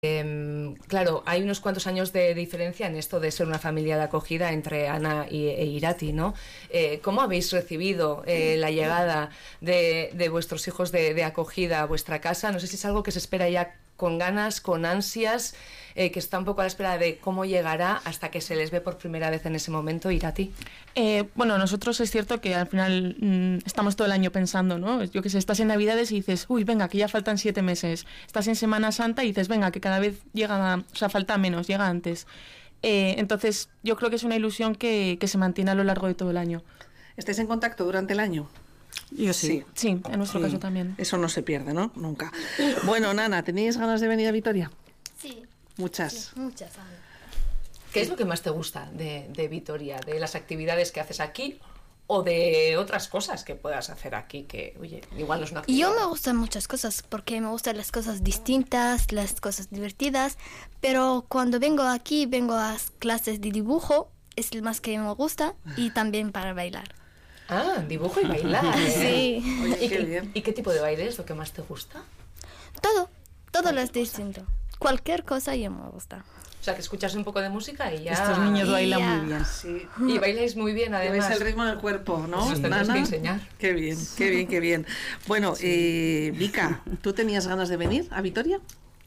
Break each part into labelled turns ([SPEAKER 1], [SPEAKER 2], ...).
[SPEAKER 1] Claro, hay unos cuantos años de diferencia en esto de ser una familia de acogida entre Ana e Irati, ¿no? ¿Cómo habéis recibido la llegada de vuestros hijos de acogida a vuestra casa? No sé si es algo que se espera ya con ganas, con ansias, que está un poco a la espera de cómo llegará hasta que se les ve por primera vez en ese momento. Irati.
[SPEAKER 2] Bueno, nosotros es cierto que al final estamos todo el año pensando, ¿no? Yo que sé, estás en Navidades y dices, uy, venga, que ya faltan 7 meses. Estás en Semana Santa y dices, venga, que cada vez llega, o sea, falta menos, llega antes. Entonces, yo creo que es una ilusión que se mantiene a lo largo de todo el año.
[SPEAKER 3] ¿Estáis en contacto durante el año?
[SPEAKER 2] Yo sí. Sí, en nuestro caso también.
[SPEAKER 3] Eso no se pierde, ¿no? Nunca. Bueno, Nana, ¿teníais ganas de venir a Vitoria?
[SPEAKER 4] Sí.
[SPEAKER 3] Muchas.
[SPEAKER 4] Sí, muchas.
[SPEAKER 1] ¿Qué es lo que más te gusta de Vitoria? ¿De las actividades que haces aquí o de otras cosas que puedas hacer aquí? Que, oye, igual no es una actividad.
[SPEAKER 4] Yo me gustan muchas cosas porque me gustan las cosas distintas, las cosas divertidas, pero cuando vengo aquí, vengo a clases de dibujo, es el más que me gusta, y también para bailar.
[SPEAKER 1] Ah, dibujo y bailar.
[SPEAKER 4] Sí.
[SPEAKER 3] Oye, qué bien.
[SPEAKER 1] ¿Y qué tipo de baile es lo que más te gusta?
[SPEAKER 4] Todo lo es distinto. Cualquier cosa ya me gusta.
[SPEAKER 1] O sea, que escuchas un poco de música y ya...
[SPEAKER 2] Estos niños bailan muy bien.
[SPEAKER 3] Sí.
[SPEAKER 1] Y bailáis muy bien, además.
[SPEAKER 3] Veis el ritmo del cuerpo, ¿no?
[SPEAKER 1] Eso os tendréis que enseñar.
[SPEAKER 3] Qué bien, qué bien, qué bien. Bueno, Vika, ¿tú tenías ganas de venir a Vitoria?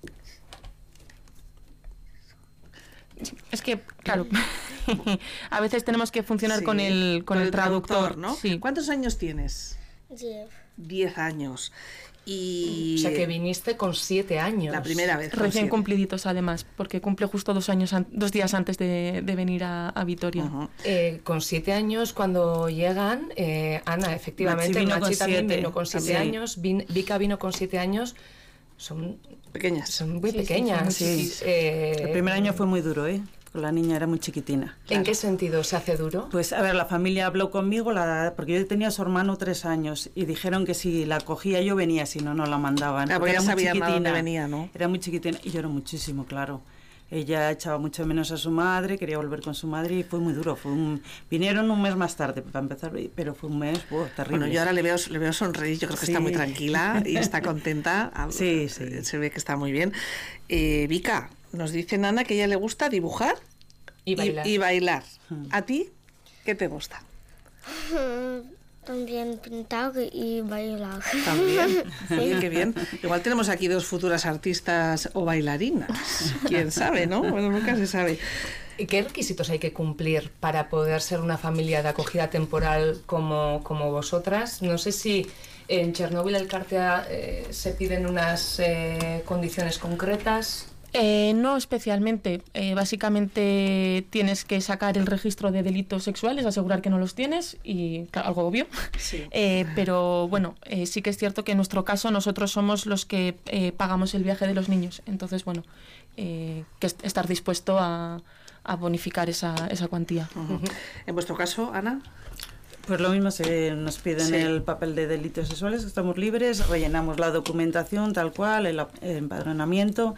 [SPEAKER 2] Es que, claro, a veces tenemos que funcionar
[SPEAKER 3] Sí,
[SPEAKER 2] con el traductor,
[SPEAKER 3] ¿no?
[SPEAKER 2] Sí.
[SPEAKER 3] ¿Cuántos años tienes?
[SPEAKER 4] 10.
[SPEAKER 3] 10 años. Y...
[SPEAKER 1] O sea, que viniste con 7 años.
[SPEAKER 3] La primera vez. con
[SPEAKER 2] Recién
[SPEAKER 3] 7.
[SPEAKER 2] cumpliditos, además, porque cumple justo 2 días antes de venir a Vitoria.
[SPEAKER 3] Uh-huh.
[SPEAKER 1] Con 7 años, cuando llegan, Ana, efectivamente, Machi también vino con 7 años, Vika vino con 7 años. Son
[SPEAKER 3] pequeñas.
[SPEAKER 1] Son muy pequeñas.
[SPEAKER 5] Sí. El primer año fue muy duro, ¿eh? La niña era muy chiquitina.
[SPEAKER 1] ¿En qué sentido se hace duro?
[SPEAKER 5] Pues a ver, la familia habló conmigo, porque yo tenía a su hermano 3 años y dijeron que si la cogía yo venía, si no, no la mandaban.
[SPEAKER 3] Porque ya
[SPEAKER 5] era muy
[SPEAKER 3] sabían a
[SPEAKER 5] chiquitina.
[SPEAKER 3] dónde venía, ¿no?
[SPEAKER 5] Era muy chiquitina y lloró muchísimo, claro. Ella echaba mucho menos a su madre, quería volver con su madre y fue muy duro. Vinieron un mes más tarde para empezar, pero fue un mes terrible.
[SPEAKER 3] Bueno, yo ahora le veo sonreír, yo creo que está muy tranquila y está contenta.
[SPEAKER 5] Sí.
[SPEAKER 3] Se ve que está muy bien. Vika, nos dice Nana que a ella le gusta dibujar y bailar. ¿A ti qué te gusta?
[SPEAKER 6] También pintar y bailar.
[SPEAKER 3] También. Oye, qué bien. Igual tenemos aquí 2 futuras artistas o bailarinas. Quién sabe, ¿no? Bueno, nunca se sabe.
[SPEAKER 1] ¿Qué requisitos hay que cumplir para poder ser una familia de acogida temporal como vosotras? No sé si en Chernóbil el Cartea se piden unas condiciones concretas.
[SPEAKER 2] No especialmente. Básicamente tienes que sacar el registro de delitos sexuales, asegurar que no los tienes, y claro, algo obvio.
[SPEAKER 3] Sí.
[SPEAKER 2] Pero bueno, sí que es cierto que en nuestro caso nosotros somos los que pagamos el viaje de los niños. Entonces, bueno, que estar dispuesto a bonificar esa cuantía.
[SPEAKER 3] Uh-huh. En vuestro caso, Ana.
[SPEAKER 5] Pues lo mismo, nos piden el papel de delitos sexuales, estamos libres, rellenamos la documentación tal cual, el empadronamiento.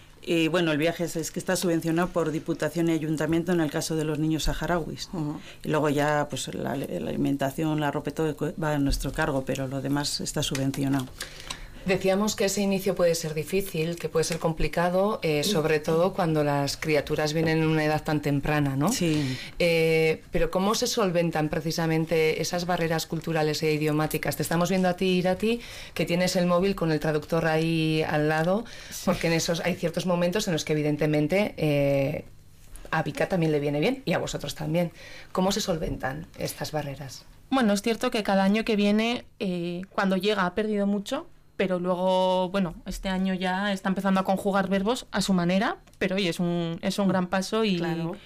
[SPEAKER 5] Y bueno, el viaje es que está subvencionado por Diputación y Ayuntamiento en el caso de los niños saharauis. Uh-huh. Y luego ya pues la alimentación, la ropa, todo va a nuestro cargo, pero lo demás está subvencionado.
[SPEAKER 1] Decíamos que ese inicio puede ser difícil, que puede ser complicado, sobre todo cuando las criaturas vienen en una edad tan temprana, ¿no?
[SPEAKER 5] Sí.
[SPEAKER 1] Pero ¿cómo se solventan precisamente esas barreras culturales e idiomáticas? Te estamos viendo a ti, Irati, que tienes el móvil con el traductor ahí al lado, porque en esos hay ciertos momentos en los que evidentemente a Vika también le viene bien y a vosotros también. ¿Cómo se solventan estas barreras?
[SPEAKER 2] Bueno, es cierto que cada año que viene, cuando llega, ha perdido mucho. Pero luego, bueno, este año ya está empezando a conjugar verbos a su manera, pero oye, es un gran paso y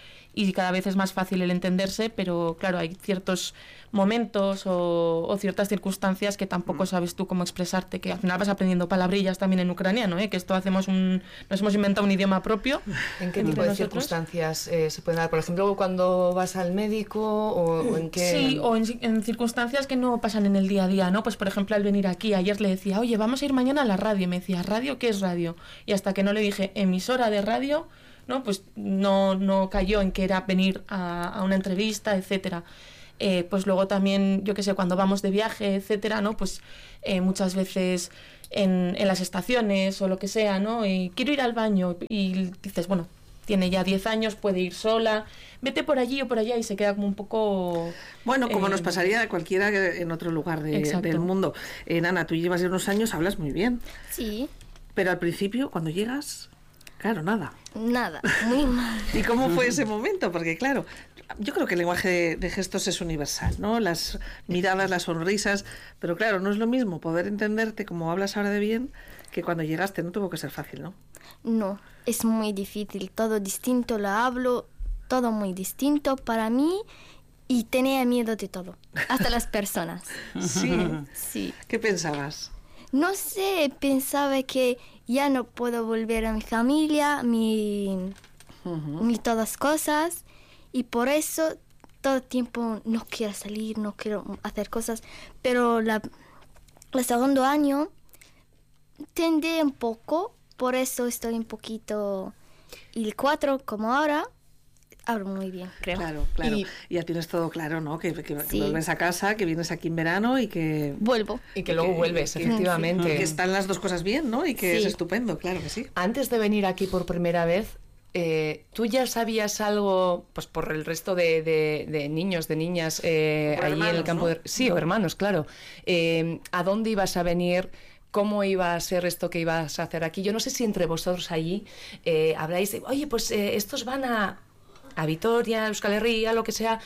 [SPEAKER 2] cada vez es más fácil el entenderse, pero claro, hay ciertos momentos o ciertas circunstancias que tampoco sabes tú cómo expresarte, que al final vas aprendiendo palabrillas también en ucraniano, que esto nos hemos inventado un idioma propio.
[SPEAKER 1] ¿En qué tipo de circunstancias se pueden dar? Por ejemplo, cuando vas al médico o en qué...
[SPEAKER 2] Sí, o en circunstancias que no pasan en el día a día, ¿no? Pues por ejemplo, al venir aquí, ayer le decía, oye, vamos a ir mañana a la radio, y me decía, ¿radio? ¿Qué es radio? Y hasta que no le dije emisora de radio, ¿no? Pues no cayó en que era venir a una entrevista, etcétera. Pues luego también, yo qué sé, cuando vamos de viaje, etcétera, ¿no? Pues muchas veces en las estaciones o lo que sea, ¿no? Y quiero ir al baño y dices, bueno, tiene ya 10 años, puede ir sola, vete por allí o por allá y se queda como un poco...
[SPEAKER 3] Bueno, como nos pasaría a cualquiera en otro lugar del mundo. Ana, tú llevas ya unos años, hablas muy bien.
[SPEAKER 4] Sí.
[SPEAKER 3] Pero al principio, cuando llegas, claro, nada.
[SPEAKER 4] Nada, muy mal.
[SPEAKER 3] ¿Y cómo fue ese momento? Porque claro, yo creo que el lenguaje de gestos es universal, ¿no? Las miradas, las sonrisas, pero claro, no es lo mismo poder entenderte como hablas ahora de bien que cuando llegaste. No tuvo que ser fácil, ¿no?
[SPEAKER 4] No, es muy difícil, todo distinto, lo hablo, todo muy distinto para mí y tenía miedo de todo, hasta las personas.
[SPEAKER 3] Sí.
[SPEAKER 4] Sí.
[SPEAKER 3] ¿Qué pensabas?
[SPEAKER 4] No sé, pensaba que ya no puedo volver a mi familia, mi todas cosas, y por eso todo el tiempo no quiero salir, no quiero hacer cosas, pero el segundo año tendí un poco, por eso estoy un poquito, y el 4 como ahora, hablo muy bien, creo.
[SPEAKER 3] Claro. Y ya tienes todo claro, ¿no? Que sí. Vuelves a casa, que vienes aquí en verano y que...
[SPEAKER 4] Vuelvo.
[SPEAKER 1] Y que luego vuelves, efectivamente.
[SPEAKER 3] Que están las dos cosas bien, ¿no? Y que
[SPEAKER 4] sí.
[SPEAKER 3] es estupendo, claro que sí.
[SPEAKER 1] Antes de venir aquí por primera vez, ¿tú ya sabías algo, pues por el resto de niños, de niñas, allí en el campo,
[SPEAKER 3] ¿no?
[SPEAKER 1] de... Sí, o hermanos, claro. ¿A dónde ibas a venir? ¿Cómo iba a ser esto que ibas a hacer aquí? Yo no sé si entre vosotros allí habláis de, oye, pues estos van a Vitoria, Euskal Herria, lo que sea,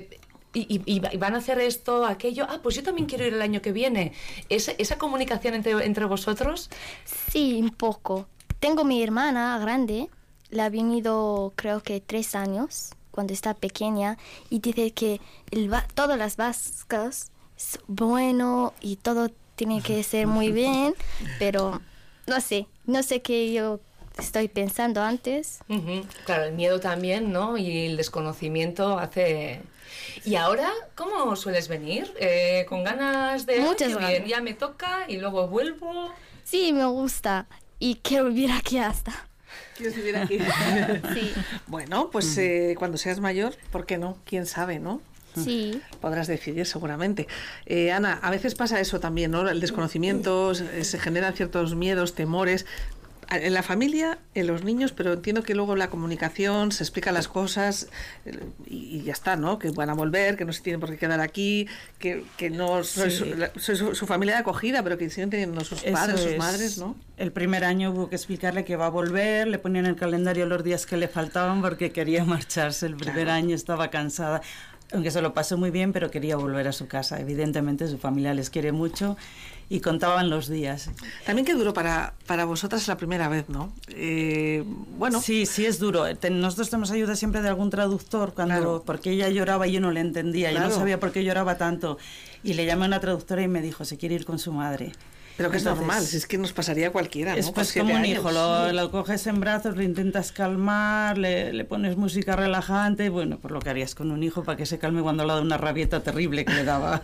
[SPEAKER 1] y van a hacer esto, aquello. Ah, pues yo también quiero ir el año que viene. ¿Esa comunicación entre vosotros?
[SPEAKER 4] Sí, un poco. Tengo mi hermana grande, la ha venido creo que 3 años, cuando está pequeña, y dice que todas las vascas es bueno y todo tiene que ser muy bien, pero no sé qué yo estoy pensando antes.
[SPEAKER 1] Claro, el miedo también, ¿no? Y el desconocimiento hace... ¿Y ahora cómo sueles venir? ¿Con ganas de...
[SPEAKER 4] Muchas ganas.
[SPEAKER 1] Bien, ya me toca y luego vuelvo?
[SPEAKER 4] Sí, me gusta y quiero vivir aquí hasta.
[SPEAKER 3] ¿Quieres vivir aquí?
[SPEAKER 4] Sí.
[SPEAKER 3] Bueno, pues cuando seas mayor, ¿por qué no? ¿Quién sabe, no?
[SPEAKER 4] Sí.
[SPEAKER 3] Podrás decidir seguramente. Ana, a veces pasa eso también, ¿no? El desconocimiento, se generan ciertos miedos, temores. En la familia, en los niños, pero entiendo que luego la comunicación, se explican las cosas y ya está, ¿no? Que van a volver, que no se tienen por qué quedar aquí, que no sois su familia de acogida, pero que siguen teniendo sus padres, sus madres, ¿no?
[SPEAKER 5] El primer año hubo que explicarle que va a volver, le ponían en el calendario los días que le faltaban porque quería marcharse. El primer año estaba cansada, aunque se lo pasó muy bien, pero quería volver a su casa. Evidentemente su familia les quiere mucho y contaban los días.
[SPEAKER 3] También qué duro para vosotras la primera vez, ¿no? Bueno.
[SPEAKER 5] Sí, es duro. Nosotros tenemos ayuda siempre de algún traductor, porque ella lloraba y yo no le entendía, yo no sabía por qué lloraba tanto. Y le llamé a una traductora y me dijo, se quiere ir con su madre.
[SPEAKER 3] Pero que entonces, es normal, si es que nos pasaría a cualquiera, ¿no?
[SPEAKER 5] Es pues como un hijo, lo coges en brazos, le intentas calmar, le pones música relajante, bueno, pues lo que harías con un hijo para que se calme cuando le da una rabieta terrible que le daba.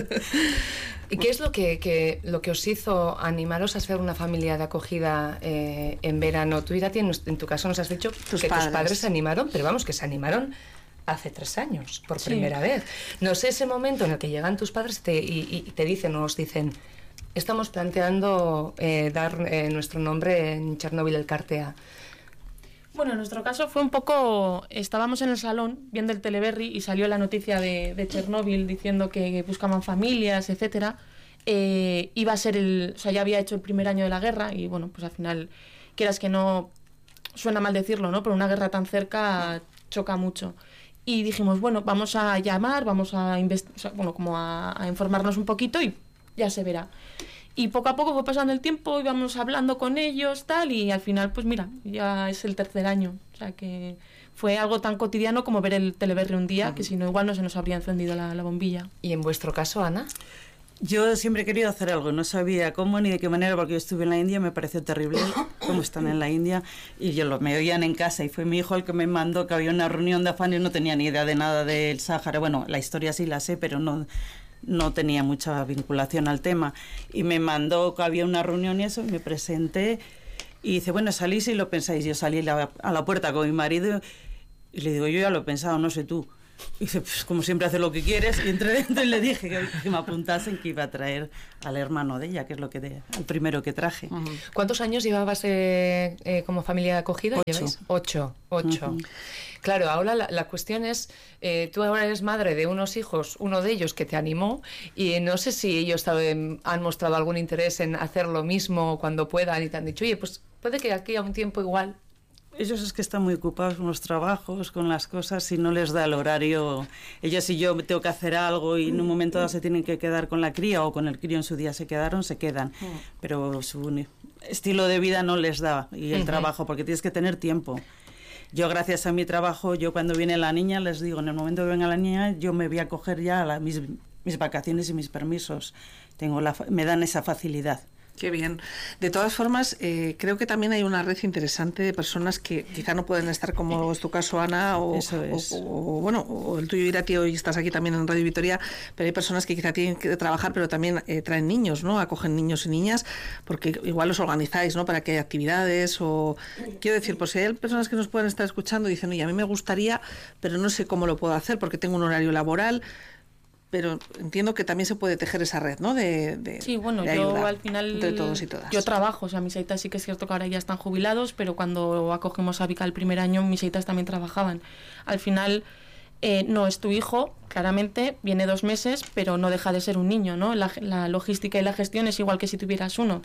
[SPEAKER 1] ¿Y qué es lo que os hizo animaros a ser una familia de acogida en verano? Tú, Irati, en tu caso nos has dicho que tus padres se animaron, pero vamos, que se animaron hace 3 años, por primera vez. No sé, ese momento en el que llegan tus padres y te dicen, o os dicen... Estamos planteando dar nuestro nombre en Chernóbil el Cartea.
[SPEAKER 2] Bueno, en nuestro caso fue un poco... Estábamos en el salón viendo el Teleberri y salió la noticia de Chernóbil diciendo que buscaban familias, etcétera. Iba a ser o sea, ya había hecho el primer año de la guerra y bueno, pues al final, quieras que no, suena mal decirlo, ¿no? Pero una guerra tan cerca choca mucho. Y dijimos, bueno, vamos a llamar, vamos a como a informarnos un poquito y ya se verá. Y poco a poco fue pasando el tiempo, íbamos hablando con ellos, tal, y al final, pues mira, ya es el 3er año. O sea que fue algo tan cotidiano como ver el Teleberri un día, que si no, igual no se nos habría encendido la bombilla.
[SPEAKER 1] ¿Y en vuestro caso, Ana?
[SPEAKER 5] Yo siempre he querido hacer algo, no sabía cómo ni de qué manera, porque yo estuve en la India, me pareció terrible cómo están en la India, y me oían en casa, y fue mi hijo el que me mandó que había una reunión de Afán y no tenía ni idea de nada del Sáhara. Bueno, la historia sí la sé, pero no tenía mucha vinculación al tema, y me mandó que había una reunión y eso, y me presenté y dice, bueno, salís y lo pensáis. Yo salí a la puerta con mi marido y le digo, yo ya lo he pensado, no sé tú. Y dice, pues como siempre hace lo que quieres, y entré dentro y le dije que me apuntasen, que iba a traer al hermano de ella, que es el primero que traje.
[SPEAKER 1] ¿Cuántos años llevabas como familia de acogida?
[SPEAKER 5] 8.
[SPEAKER 1] 8. Claro, ahora la cuestión es, tú ahora eres madre de unos hijos, uno de ellos que te animó, y no sé si ellos han mostrado algún interés en hacer lo mismo cuando puedan y te han dicho, oye, pues puede que aquí a un tiempo igual.
[SPEAKER 5] Ellos es que están muy ocupados con los trabajos, con las cosas, y no les da el horario. Ellos, si yo tengo que hacer algo y en un momento dado se tienen que quedar con la cría o con el crío en su día se quedan. Pero su estilo de vida no les da, y el trabajo, porque tienes que tener tiempo. Yo, gracias a mi trabajo, yo cuando viene la niña, les digo, en el momento que venga la niña, yo me voy a coger ya mis vacaciones y mis permisos. Me dan esa facilidad.
[SPEAKER 3] Qué bien. De todas formas, creo que también hay una red interesante de personas que quizá no pueden estar, como es tu caso, Ana, o el tuyo, Irati, hoy estás aquí también en Radio Vitoria, pero hay personas que quizá tienen que trabajar, pero también traen niños, ¿no? Acogen niños y niñas, porque igual los organizáis, ¿no? Para que haya actividades o... Quiero decir, pues si hay personas que nos pueden estar escuchando y dicen, oye, a mí me gustaría, pero no sé cómo lo puedo hacer porque tengo un horario laboral... Pero entiendo que también se puede tejer esa red, ¿no?
[SPEAKER 2] Sí, bueno,
[SPEAKER 3] de
[SPEAKER 2] yo al final...
[SPEAKER 3] Entre todos y todas.
[SPEAKER 2] Yo trabajo, o sea, mis aitas sí que es cierto que ahora ya están jubilados, pero cuando acogimos a Vika el primer año, mis aitas también trabajaban. Al final, no es tu hijo, claramente, viene 2 meses, pero no deja de ser un niño, ¿no? La logística y la gestión es igual que si tuvieras uno.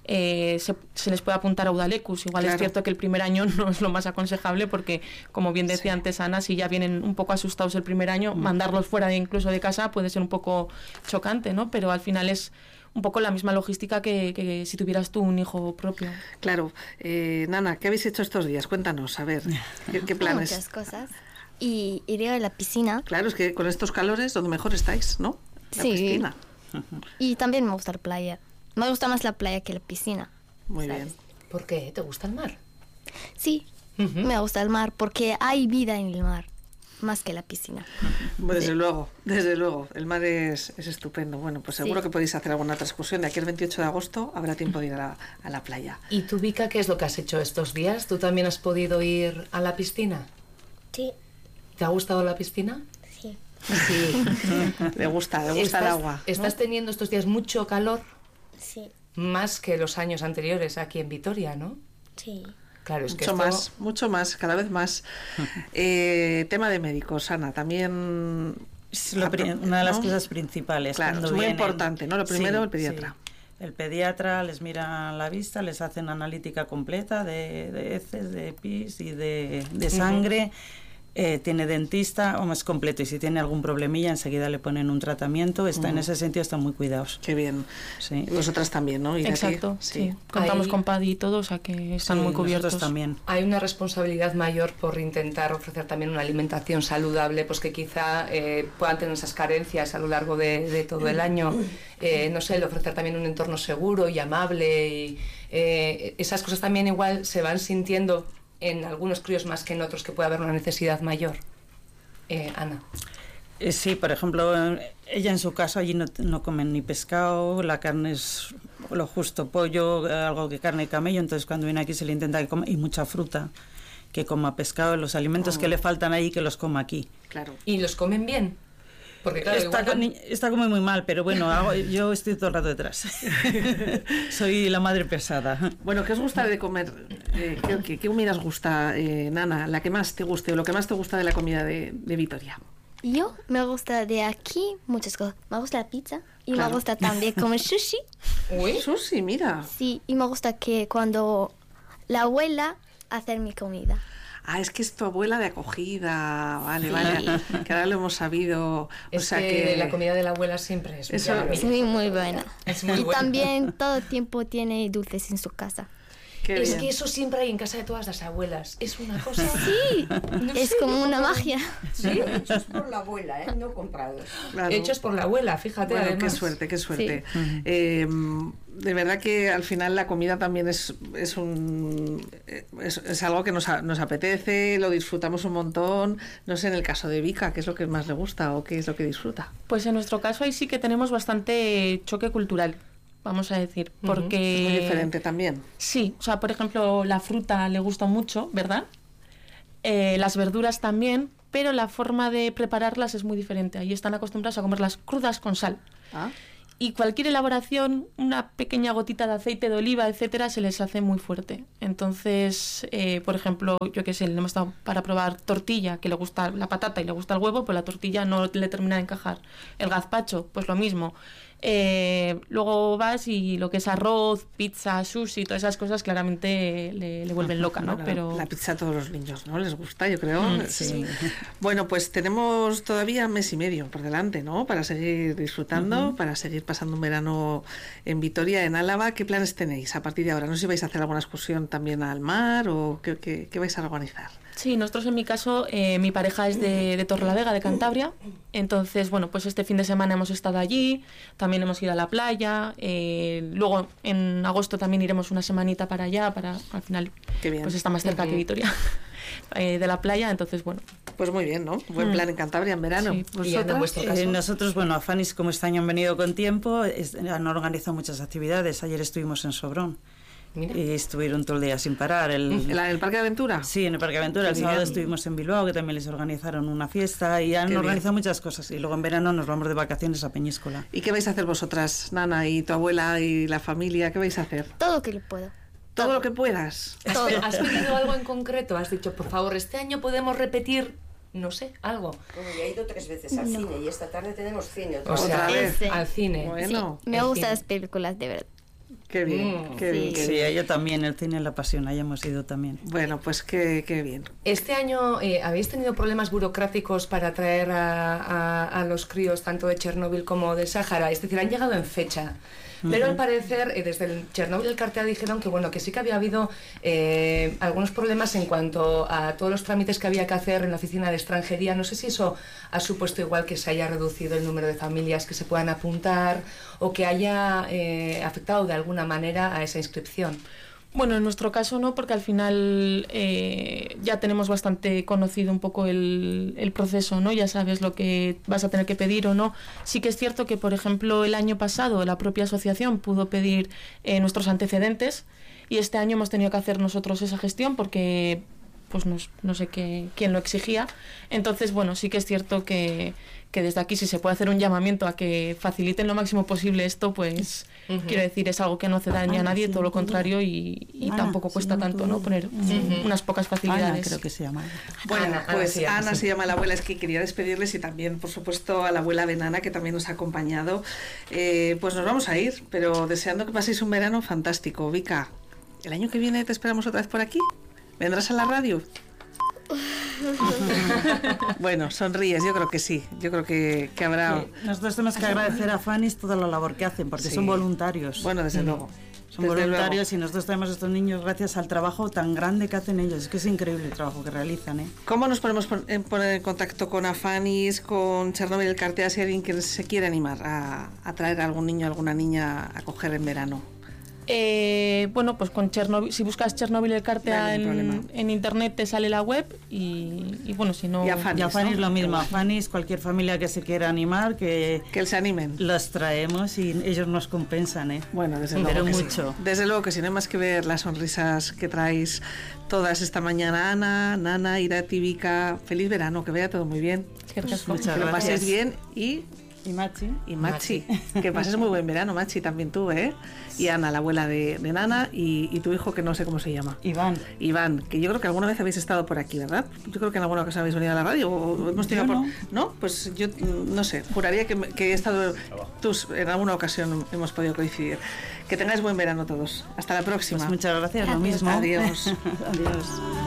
[SPEAKER 2] Se les puede apuntar a Udalecus. Igual claro. Es cierto que el primer año no es lo más aconsejable porque, como bien decía antes Ana, si ya vienen un poco asustados el primer año, mandarlos fuera incluso de casa puede ser un poco chocante, ¿no? Pero al final es un poco la misma logística que si tuvieras tú un hijo propio.
[SPEAKER 3] Claro. Nana, ¿qué habéis hecho estos días? Cuéntanos, a ver, ¿qué planes?
[SPEAKER 4] Muchas cosas. Y iré a la piscina.
[SPEAKER 3] Claro, es que con estos calores donde mejor estáis, ¿no? La piscina.
[SPEAKER 4] Y también me gusta la playa. Me gusta más la playa que la piscina.
[SPEAKER 3] Muy bien.
[SPEAKER 1] ¿Por qué? ¿Te gusta el mar?
[SPEAKER 4] Sí, me gusta el mar porque hay vida en el mar, más que la piscina.
[SPEAKER 3] Desde luego, desde luego. El mar es estupendo. Bueno, pues seguro que podéis hacer alguna otra excursión. De aquí al 28 de agosto habrá tiempo de ir a la playa.
[SPEAKER 1] ¿Y tú, Vika, qué es lo que has hecho estos días? ¿Tú también has podido ir a la piscina?
[SPEAKER 6] Sí.
[SPEAKER 1] ¿Te ha gustado la piscina?
[SPEAKER 6] Sí.
[SPEAKER 1] Sí.
[SPEAKER 3] Le gusta el agua.
[SPEAKER 1] ¿Estás teniendo estos días mucho calor?
[SPEAKER 6] Sí.
[SPEAKER 1] Más que los años anteriores aquí en Vitoria, ¿no?
[SPEAKER 6] Sí.
[SPEAKER 1] Claro, es
[SPEAKER 3] mucho más, cada vez más. Tema de médicos, Ana, también...
[SPEAKER 5] Es una de las cosas principales.
[SPEAKER 3] Claro, es muy importante, ¿no? Lo primero, el pediatra.
[SPEAKER 5] Sí. El pediatra les mira la vista, les hacen analítica completa de heces, de pis y de sangre. Tiene dentista, o más completo, y si tiene algún problemilla enseguida le ponen un tratamiento. En ese sentido están muy cuidados.
[SPEAKER 3] Qué bien.
[SPEAKER 5] Sí.
[SPEAKER 3] Y vosotras también, ¿no?
[SPEAKER 2] Exacto, sí. Contamos con PADI y todo, o sea que están muy cubiertos.
[SPEAKER 5] También.
[SPEAKER 1] Hay una responsabilidad mayor por intentar ofrecer también una alimentación saludable, pues que quizá puedan tener esas carencias a lo largo de todo el año. No sé, el ofrecer también un entorno seguro y amable, y esas cosas también igual se van sintiendo en algunos críos más que en otros, que puede haber una necesidad mayor. Ana.
[SPEAKER 5] Sí, por ejemplo, ella en su caso allí no comen ni pescado, la carne es lo justo, pollo, algo de carne de camello, entonces cuando viene aquí se le intenta que coma, y mucha fruta, que coma pescado, los alimentos que le faltan ahí, que los coma aquí.
[SPEAKER 3] Claro.
[SPEAKER 1] ¿Y los comen bien? Porque claro,
[SPEAKER 5] está como muy mal, pero bueno, yo estoy todo el rato detrás. Soy la madre pesada.
[SPEAKER 3] Bueno, ¿qué os gusta de comer? ¿Qué comida os gusta, Nana? La que más te guste o lo que más te gusta de la comida de Vitoria.
[SPEAKER 4] Yo me gusta de aquí muchas cosas. Me gusta la pizza y me gusta también comer sushi.
[SPEAKER 3] Uy, sushi, mira.
[SPEAKER 4] Sí, y me gusta que cuando la abuela hace mi comida.
[SPEAKER 3] Ah, es que es tu abuela de acogida, vale, que ahora lo hemos sabido.
[SPEAKER 1] Es que la comida de la abuela siempre es
[SPEAKER 4] muy buena.
[SPEAKER 1] Es muy
[SPEAKER 4] y
[SPEAKER 1] buena.
[SPEAKER 4] También todo el tiempo tiene dulces en su casa.
[SPEAKER 1] Es que eso siempre hay en casa de todas las abuelas. Es una cosa...
[SPEAKER 4] Sí, es como una magia.
[SPEAKER 7] Sí, hechos por la abuela, no comprados.
[SPEAKER 3] Claro.
[SPEAKER 1] Hechos por la abuela, fíjate.
[SPEAKER 3] Bueno,
[SPEAKER 1] además.
[SPEAKER 3] qué suerte.
[SPEAKER 4] Sí.
[SPEAKER 3] De verdad que al final la comida también es algo que nos apetece, lo disfrutamos un montón. No sé, en el caso de Vika, ¿qué es lo que más le gusta o qué es lo que disfruta?
[SPEAKER 2] Pues en nuestro caso ahí sí que tenemos bastante choque cultural, vamos a decir, porque...
[SPEAKER 3] Es muy diferente también.
[SPEAKER 2] Sí, o sea, por ejemplo, la fruta le gusta mucho, ¿verdad? las verduras también, pero la forma de prepararlas es muy diferente. Ahí están acostumbrados a comerlas crudas con sal. Y cualquier elaboración, una pequeña gotita de aceite de oliva, etcétera, se les hace muy fuerte. Entonces, por ejemplo, yo qué sé, le hemos dado para probar tortilla, que le gusta la patata y le gusta el huevo, pues la tortilla no le termina de encajar. El gazpacho, pues lo mismo. Luego vas y lo que es arroz, pizza, sushi, todas esas cosas claramente le vuelven loca, ¿no? Pero
[SPEAKER 3] la pizza a todos los niños, ¿no? Les gusta, yo creo.
[SPEAKER 2] Sí.
[SPEAKER 3] Bueno, pues tenemos todavía mes y medio por delante, ¿no? Para seguir disfrutando, para seguir pasando un verano en Vitoria, en Álava. ¿Qué planes tenéis a partir de ahora? No sé si vais a hacer alguna excursión también al mar o qué vais a organizar.
[SPEAKER 2] Sí, nosotros en mi caso, mi pareja es de Torrelavega, de Cantabria, entonces, bueno, pues este fin de semana hemos estado allí, también hemos ido a la playa, luego en agosto también iremos una semanita para allá, al final, pues está más cerca que Vitoria, de la playa, entonces, bueno.
[SPEAKER 3] Pues muy bien, ¿no? Buen plan en Cantabria en verano.
[SPEAKER 2] Sí, ¿vosotros?
[SPEAKER 5] Nosotros, bueno, a Fanis, como este año han venido con tiempo, han organizado muchas actividades. Ayer estuvimos en Sobrón. Mira. Y estuvieron todo el día sin parar.
[SPEAKER 3] ¿En el Parque de Aventura?
[SPEAKER 5] Sí, en el Parque de Aventura. El sábado estuvimos en Bilbao, que también les organizaron una fiesta y han organizado muchas cosas. Y luego en verano nos vamos de vacaciones a Peñíscola.
[SPEAKER 3] ¿Y qué vais a hacer vosotras, Nana, y tu abuela y la familia? ¿Qué vais a hacer?
[SPEAKER 4] Todo lo que le puedo.
[SPEAKER 3] Todo lo que puedas.
[SPEAKER 1] ¿Has pedido algo en concreto? ¿Has dicho, por favor, este año podemos repetir, no sé, algo?
[SPEAKER 7] Bueno, ya he ido 3 veces al cine y esta tarde tenemos cine.
[SPEAKER 3] ¿Otra vez?
[SPEAKER 1] Al cine.
[SPEAKER 3] Bueno,
[SPEAKER 4] sí, me gustan las películas, de verdad.
[SPEAKER 3] Qué bien, qué bien.
[SPEAKER 5] Sí, ella también, el cine la apasiona, ya hemos ido también.
[SPEAKER 3] Bueno, pues qué bien.
[SPEAKER 1] Este año, ¿habéis tenido problemas burocráticos para traer a los críos tanto de Chernóbil como de Sáhara? Es decir, han llegado en fecha. Pero al parecer, desde el Chernóbil del Cartea dijeron que bueno, que sí que había habido algunos problemas en cuanto a todos los trámites que había que hacer en la oficina de extranjería. No sé si eso ha supuesto igual que se haya reducido el número de familias que se puedan apuntar o que haya afectado de alguna manera a esa inscripción.
[SPEAKER 2] Bueno, en nuestro caso no, porque al final ya tenemos bastante conocido un poco el proceso, ¿no? Ya sabes lo que vas a tener que pedir o no. Sí que es cierto que, por ejemplo, el año pasado la propia asociación pudo pedir nuestros antecedentes y este año hemos tenido que hacer nosotros esa gestión porque pues no sé quién lo exigía. Entonces, bueno, sí que es cierto que desde aquí si se puede hacer un llamamiento a que faciliten lo máximo posible esto, pues quiero decir, es algo que no hace daño a nadie, todo lo contrario y tampoco cuesta tanto, ¿no? Poner unas pocas facilidades.
[SPEAKER 5] Ana, creo que se llama.
[SPEAKER 3] Bueno, pues Ana se llama la abuela, es que quería despedirles y también, por supuesto, a la abuela de Nana, que también nos ha acompañado. Pues nos vamos a ir, pero deseando que paséis un verano fantástico. Vika, ¿el año que viene te esperamos otra vez por aquí? ¿Vendrás a la radio? Bueno, sonríes, yo creo que sí. Yo creo que habrá...
[SPEAKER 5] Sí. Nosotros tenemos que agradecer a Fanis toda la labor que hacen, porque son voluntarios.
[SPEAKER 3] Bueno, desde luego.
[SPEAKER 5] Son voluntarios y nosotros tenemos a estos niños gracias al trabajo tan grande que hacen ellos. Es que es increíble el trabajo que realizan, ¿eh?
[SPEAKER 3] ¿Cómo nos podemos poner en contacto con Afanis, con Chernóbil del Cartea, si alguien que se quiere animar a traer a algún niño, a alguna niña a coger en verano?
[SPEAKER 2] Bueno, pues con Chernóbil, si buscas Chernóbil del Cartea en internet te sale la web y bueno, si no...
[SPEAKER 3] Y a Fanis,
[SPEAKER 5] ¿no? Lo mismo, a Fanis, cualquier familia que se quiera animar, que
[SPEAKER 3] se animen.
[SPEAKER 5] Los traemos y ellos nos compensan, ¿eh?
[SPEAKER 3] Bueno, desde luego que mucho. Sí. Desde luego que sí, no hay más que ver las sonrisas que traéis todas esta mañana. Ana, Nana, Irati, Vika, feliz verano, que vaya todo muy bien.
[SPEAKER 5] Muchas gracias.
[SPEAKER 3] Que lo paséis bien
[SPEAKER 5] Y Machi.
[SPEAKER 3] Que pases muy buen verano, Machi, también tú, ¿eh? Y Ana, la abuela de Nana, y tu hijo, que no sé cómo se llama.
[SPEAKER 5] Iván,
[SPEAKER 3] que yo creo que alguna vez habéis estado por aquí, ¿verdad? Yo creo que en alguna ocasión habéis venido a la radio, o hemos tenido ¿No? Pues yo, no sé, juraría que he estado... en alguna ocasión hemos podido coincidir. Que tengáis buen verano todos. Hasta la próxima.
[SPEAKER 5] Pues muchas gracias, lo mismo.
[SPEAKER 3] Adiós.
[SPEAKER 5] Adiós.